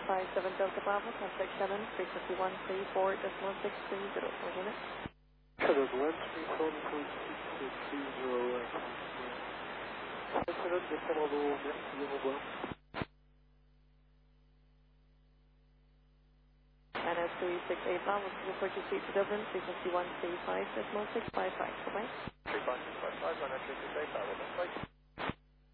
Delta Bravo, contact Shannon, frequency 134.630, unit. Shannon, 134.630, Shannon, merci, au revoir. NS 368 Bravo, report your seat to Dublin, frequency 135.655, bye-bye. 35655, NS 368 Bravo, bye.